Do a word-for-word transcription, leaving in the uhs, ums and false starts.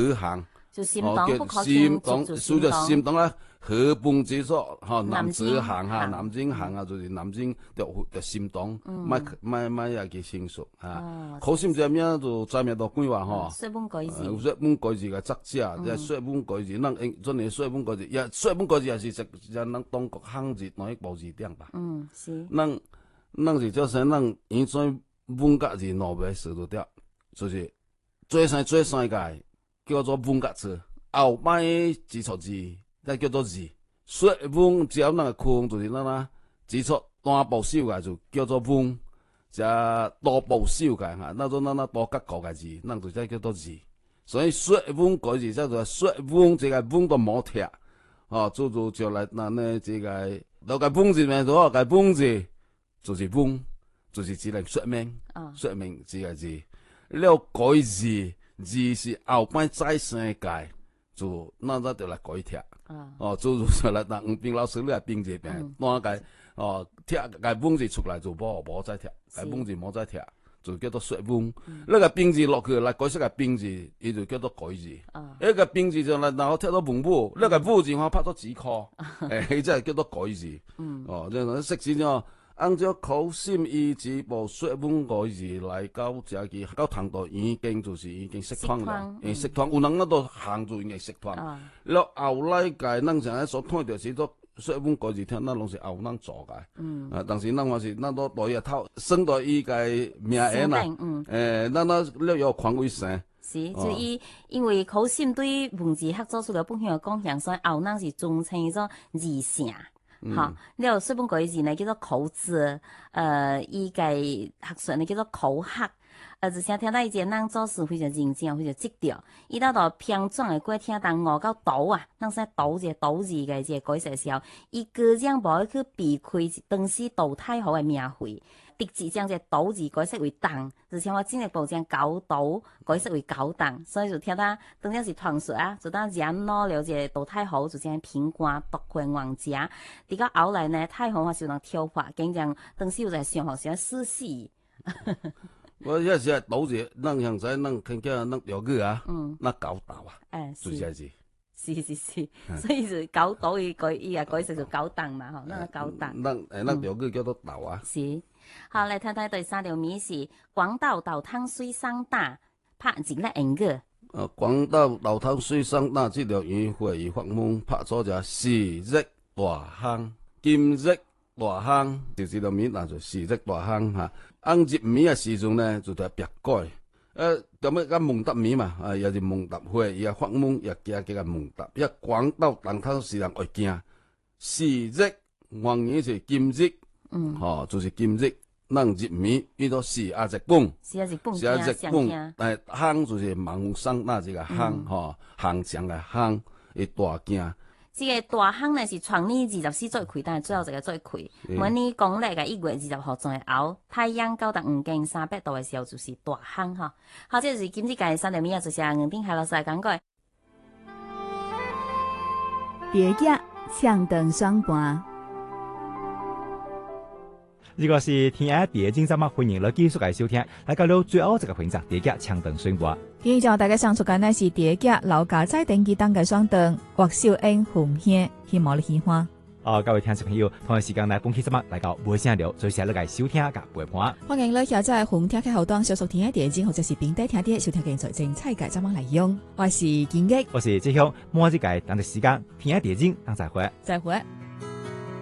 子行， 就心當不可心當， 當，所以心當啦，合蹦之所，哈，男子行哈， 南男子行啊，就是男子就就心當，買買買也幾清楚啊。考試這名就在面度講話吼， 說本改字， 說本改字嘅作者，即係說本改字，咱英真係說本改字，也說本改字也是只只咱中國漢字哪一部字典吧？ 嗯，是。 咱咱是叫啥？咱以前文革字兩百四十條，就是最生最生嘅叫做文革字，後擺基礎字，再叫做字。說文只要咱個區就是咱啦，基礎單部首嘅就叫做文，只多部首嘅嚇，那種咱那多結構嘅字，咱就再叫做字。所以說文改字叫做說文，這個文都冇貼，哦，做做就來那呢這個，那個文字咩做？個文字就是文，就是只能說明，說明這個字。了改字，字是後擺再生改，就那咱就來改貼。哦，做做出來，那吳斌老師你係編字邊，那個哦貼個文字出來就冇冇再貼，個文字冇再貼。就叫做說文，那個兵字落去來改成個兵字，伊就叫做改字。一個兵字就來然後貼到文武，那個武字我拍咗紙殼，誒，即係叫做改字。哦，即係識字咗，按照考試意志部說文改字來教自己，到唐代已經就是已經識通啦，誒，識通，有人那度行就已經識通。了後來個咱成日所睇到是都。說文改字聽，咱攏是後人做嘅，嗯，啊，但是咱話是咱都來一套，生到伊個名言啦，嗯，誒，咱咱了有權威性， 是，就伊因為考試對文字學做出個本向嘅貢獻，所以後人是尊稱伊做字聖，哈，了說文改字呢叫做考字，呃，伊個學術呢叫做考學。呃，之前聽到伊個人做事非常認真，非常積極。伊到到偏轉的過聽當五到倒啊，咱說倒一個倒字嘅一個改寫時候，伊個將無去避開當時杜太后嘅名諱，直接將這倒字改寫為當，而且我進一步將搞倒改寫為搞當，所以就聽到當然是傳說啊，就當人攞了這杜太后就將平官奪權王家，啲個後來呢，太后我就能挑發，竟將當時有在想好像死死。 我一時係倒字，咱現在咱聽見咱粵語啊，咱搞倒啊，誒，是是是是是，所以就搞倒伊改伊啊改成就搞當嘛，吼，咱搞當。 咱誒，咱粵語叫做倒啊。 是，好嚟睇睇第三條謎是廣島豆湯水上大，拍一粒英語。 誒，廣島豆湯水上大這條語彙伊發問拍咗就是日大坑，今日大坑，就這條謎，那就是日大坑嚇。按入謎嘅時陣呢，就係別改。誒、呃，咁樣個蒙答謎嘛，啊，也是蒙答會，也發問也加幾個蒙答。一廣島豆湯是人會驚，是日原因是今日，嗯，哦，就是今日，咱入謎遇到是啊日本， 是啊日本， 是啊日本，但係坑就是盲生那這個坑，吼，行長嘅坑，會大驚。 這個大坑呢是創年二十四最開，但係最後一個最開。每年公曆嘅一月二十號左右，太陽高達五經三百度嘅時候就是大坑哈。好，這就是今日嘅三條謎啊，就是吳丁海老師來講過。 蝶仔搶燈雙盤。 呢個是天下第一精節目，歡迎你繼續嚟收聽。嚟到了最後一個環節，蝶仔搶燈雙盤。 今日就大家上述嘅呢是蝶仔老家在電機當嘅雙燈，郭秀英紅兄，希望你喜歡。 哦，各位聽眾朋友，同一時間嚟本期節目嚟到無聲聊，最時你嚟收聽嘅陪伴。 歡迎你下載紅聽嘅後端，小數天下電影或者是邊底聽啲收聽嘅財政菜嘅節目嚟用。我是建益， 我是志雄，末日嘅等嘅時間，天下電影，等再會， 再會。